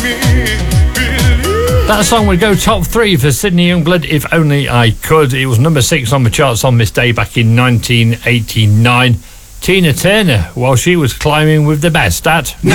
That song would go top 3 for Sydney Youngblood, If Only I Could. It was number 6 on the charts on this day back in 1989. Tina Turner, while she was climbing with the best at...